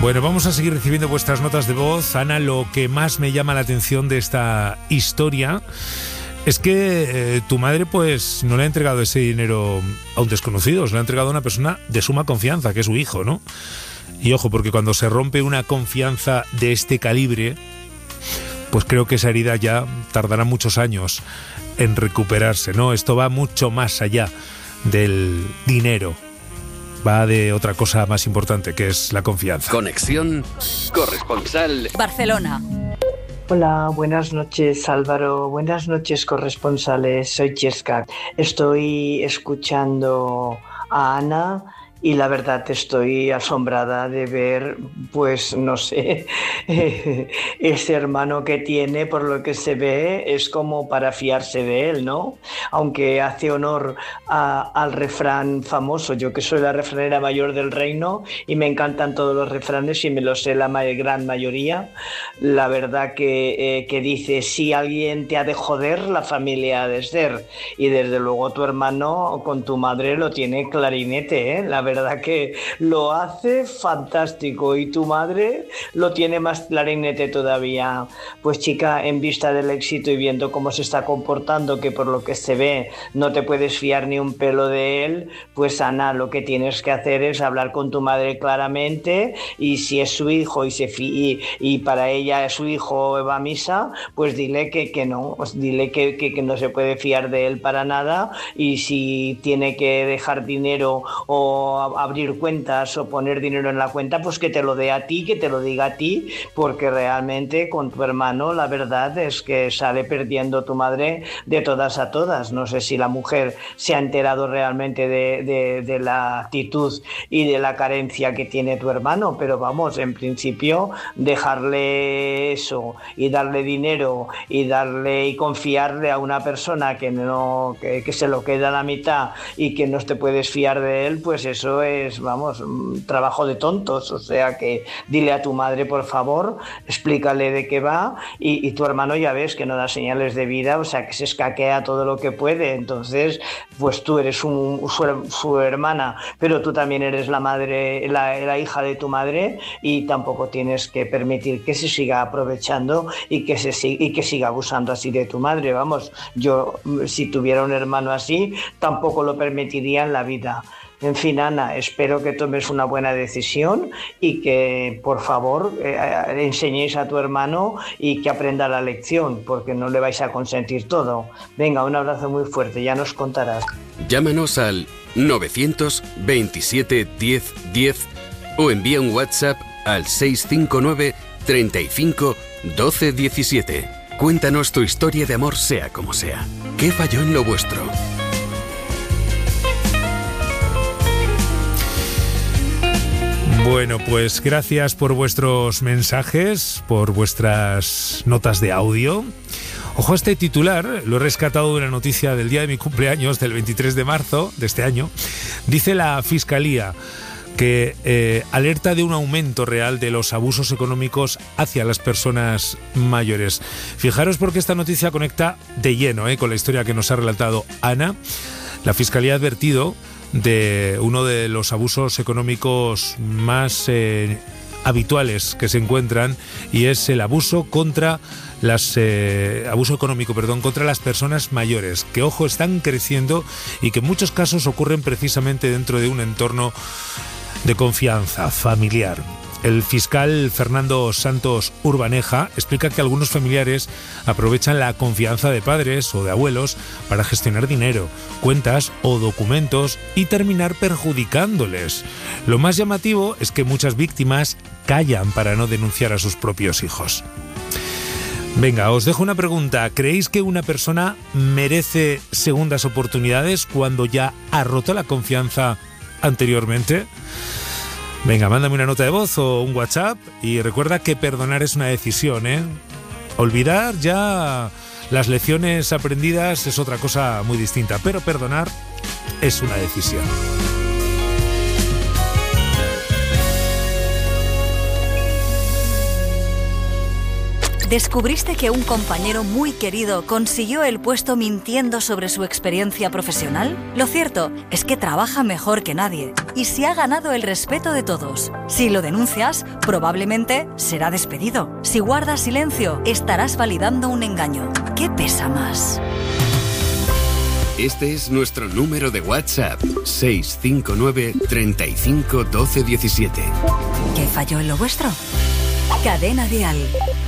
Bueno, vamos a seguir recibiendo vuestras notas de voz. Ana, lo que más me llama la atención de esta historia es que tu madre pues no le ha entregado ese dinero a un desconocido, se lo ha entregado a una persona de suma confianza, que es su hijo, ¿no? Y ojo, porque cuando se rompe una confianza de este calibre, pues creo que esa herida ya tardará muchos años en recuperarse, ¿no? Esto va mucho más allá del dinero. Va de otra cosa más importante, que es la confianza. Conexión Corresponsal Barcelona. Hola, buenas noches Álvaro, buenas noches corresponsales, soy Chesca. Estoy escuchando a Ana y la verdad estoy asombrada de ver, pues no sé, ese hermano que tiene, por lo que se ve, es como para fiarse de él, ¿no? Aunque hace honor al refrán famoso, yo que soy la refranera mayor del reino y me encantan todos los refranes y me los sé la gran mayoría, la verdad que dice, si alguien te ha de joder, la familia ha de ser. Y desde luego tu hermano con tu madre lo tiene clarinete, ¿eh? La verdad que lo hace fantástico y tu madre lo tiene más clarinete todavía. Pues chica, en vista del éxito y viendo cómo se está comportando, que por lo que se ve no te puedes fiar ni un pelo de él, pues Ana, lo que tienes que hacer es hablar con tu madre claramente y si es su hijo y para ella es su hijo va a misa, pues dile que no, pues dile que no se puede fiar de él para nada y si tiene que dejar dinero o abrir cuentas o poner dinero en la cuenta, pues que te lo dé a ti, que te lo diga a ti, porque realmente con tu hermano la verdad es que sale perdiendo tu madre de todas a todas. No sé si la mujer se ha enterado realmente de la actitud y de la carencia que tiene tu hermano, pero vamos, en principio dejarle eso y darle dinero y confiarle a una persona que se lo queda a la mitad y que no te puedes fiar de él, pues eso es, vamos, un trabajo de tontos. O sea que dile a tu madre, por favor, explícale de qué va y tu hermano ya ves que no da señales de vida, o sea que se escaquea todo lo que puede. Entonces, pues tú eres su hermana, pero tú también eres la madre, la hija de tu madre y tampoco tienes que permitir que se siga aprovechando y que siga abusando así de tu madre. Vamos, yo si tuviera un hermano así, tampoco lo permitiría en la vida. En fin, Ana, espero que tomes una buena decisión y que, por favor, enseñéis a tu hermano y que aprenda la lección, porque no le vais a consentir todo. Venga, un abrazo muy fuerte, ya nos contarás. Llámanos al 927 10 10 o envía un WhatsApp al 659 35 12 17. Cuéntanos tu historia de amor sea como sea. ¿Qué falló en lo vuestro? Bueno, pues gracias por vuestros mensajes, por vuestras notas de audio. Ojo a este titular, lo he rescatado de una noticia del día de mi cumpleaños, del 23 de marzo de este año. Dice la Fiscalía que alerta de un aumento real de los abusos económicos hacia las personas mayores. Fijaros porque esta noticia conecta de lleno con la historia que nos ha relatado Ana. La Fiscalía ha advertido de uno de los abusos económicos más habituales que se encuentran y es el abuso contra económico contra las personas mayores, que ojo están creciendo y que en muchos casos ocurren precisamente dentro de un entorno de confianza familiar. El fiscal Fernando Santos Urbaneja explica que algunos familiares aprovechan la confianza de padres o de abuelos para gestionar dinero, cuentas o documentos y terminar perjudicándoles. Lo más llamativo es que muchas víctimas callan para no denunciar a sus propios hijos. Venga, os dejo una pregunta. ¿Creéis que una persona merece segundas oportunidades cuando ya ha roto la confianza anteriormente? Venga, mándame una nota de voz o un WhatsApp y recuerda que perdonar es una decisión, ¿eh? Olvidar ya las lecciones aprendidas es otra cosa muy distinta, pero perdonar es una decisión. ¿Descubriste que un compañero muy querido consiguió el puesto mintiendo sobre su experiencia profesional? Lo cierto es que trabaja mejor que nadie y se ha ganado el respeto de todos. Si lo denuncias, probablemente será despedido. Si guardas silencio, estarás validando un engaño. ¿Qué pesa más? Este es nuestro número de WhatsApp, 659 35 12 17. ¿Qué falló en lo vuestro? Cadena Dial.